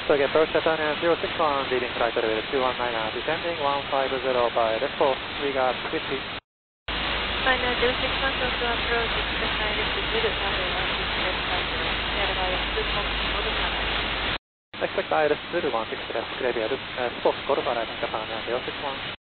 Tokyo approach Catania 061, leading flight elevator 219, descending 150 by default, we got 50. China 061 to approach, expect direct to Zulu, runway 16 left transfer, clear via Spook Golf runway. Expect ILS Zulu 16 left, clear via Spook Golf runway, Catania 061.